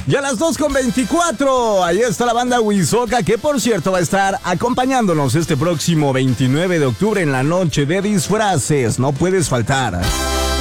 Y a las 2:24, ahí está la banda Huizoca, que por cierto va a estar acompañándonos este próximo 29 de octubre en la noche de disfraces. No puedes faltar.